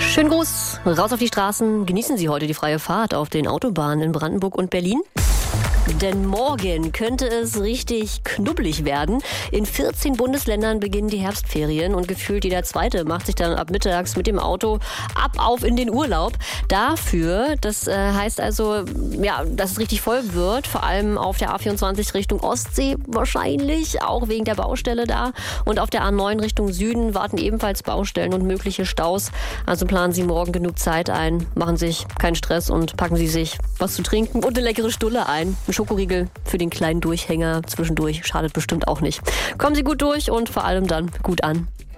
Schönen Gruß, raus auf die Straßen. Genießen Sie heute die freie Fahrt auf den Autobahnen in Brandenburg und Berlin. Denn morgen könnte es richtig knubbelig werden. In 14 Bundesländern beginnen die Herbstferien und gefühlt jeder Zweite macht sich dann ab mittags mit dem Auto auf in den Urlaub. Dafür, das heißt also, ja, dass es richtig voll wird, vor allem auf der A24 Richtung Ostsee wahrscheinlich, auch wegen der Baustelle da. Und auf der A9 Richtung Süden warten ebenfalls Baustellen und mögliche Staus. Also planen Sie morgen genug Zeit ein, machen sich keinen Stress und packen Sie sich was zu trinken und eine leckere Stulle ein. Ein Schokoriegel für den kleinen Durchhänger zwischendurch schadet bestimmt auch nicht. Kommen Sie gut durch und vor allem dann gut an.